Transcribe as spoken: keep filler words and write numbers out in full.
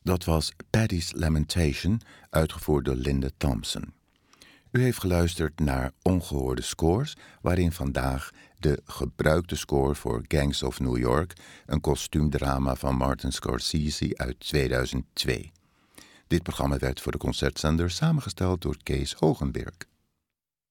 Dat was Paddy's Lamentation, uitgevoerd door Linda Thompson. U heeft geluisterd naar Ongehoorde Scores, waarin vandaag de gebruikte score voor Gangs of New York, een kostuumdrama van Martin Scorsese uit tweeduizend twee. Dit programma werd voor de concertzender samengesteld door Kees Hogenberg.